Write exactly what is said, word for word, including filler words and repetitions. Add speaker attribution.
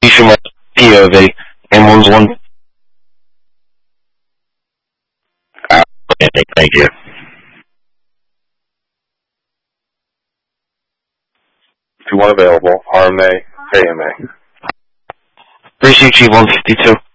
Speaker 1: From P O V and one's one. Uh, okay, thank you.
Speaker 2: two one available. R M A, K M A.
Speaker 1: Appreciate you, one fifty-two.